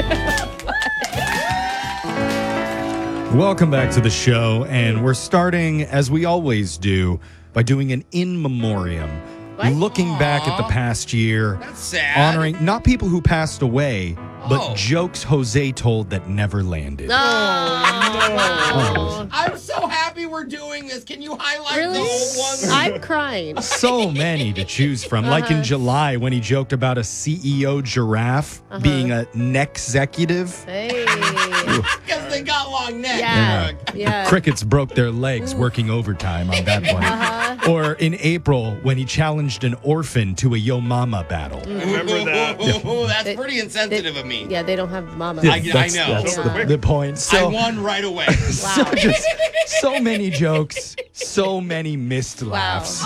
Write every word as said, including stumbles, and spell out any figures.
Welcome back to the show, and we're starting, as we always do, by doing an in memoriam. What? Looking back at the past year, That's sad. honoring not people who passed away, but Oh. jokes Jose told that never landed. No. Oh. I'm so happy we're doing this. Can you highlight Really? the old ones? I'm crying. So many to choose from. Like in Uh-huh. July when he joked about a C E O giraffe Uh-huh. being a neck-executive. Hey. Because they got long necks. Yeah. Brooke. Yeah. Crickets broke their legs working overtime on that one. Uh-huh. Or in April when he challenged an orphan to a Yo Mama battle. Remember that? Ooh, that's They- pretty insensitive of me. Yeah, they don't have mama. I- I that's, know. That's So the, quick. the point. I So, won right away. so Wow. just so many jokes, so many missed Wow. laughs.